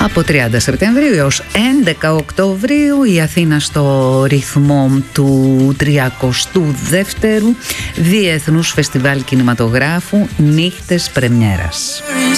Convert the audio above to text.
Από 30 Σεπτεμβρίου έως 11 Οκτωβρίου η Αθήνα στο ρυθμό του 32ου Διεθνούς Φεστιβάλ Κινηματογράφου Νύχτες Πρεμιέρας.